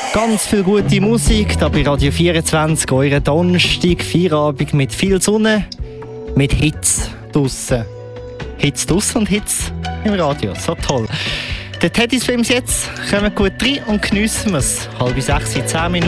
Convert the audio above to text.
Ganz viel gute Musik, da bei Radio 24, euren Donnerstag, Feierabend mit viel Sonne, mit Hits draussen. Hits draussen und Hits im Radio, so toll. Der Teddys Films jetzt, kommen gut rein und geniessen wir es. 5:30, 10 Minuten.